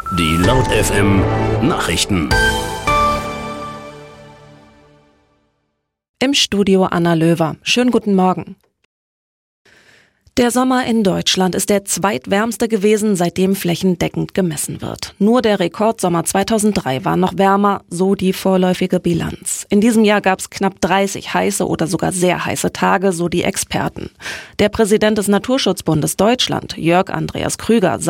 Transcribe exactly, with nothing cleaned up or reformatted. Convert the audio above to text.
Die Laut F M Nachrichten. Im Studio Anna Löwer. Schönen guten Morgen. Der Sommer in Deutschland ist der zweitwärmste gewesen, seitdem flächendeckend gemessen wird. Nur der Rekordsommer zweitausenddrei war noch wärmer, so die vorläufige Bilanz. In diesem Jahr gab es knapp dreißig heiße oder sogar sehr heiße Tage, so die Experten. Der Präsident des Naturschutzbundes Deutschland, Jörg Andreas Krüger,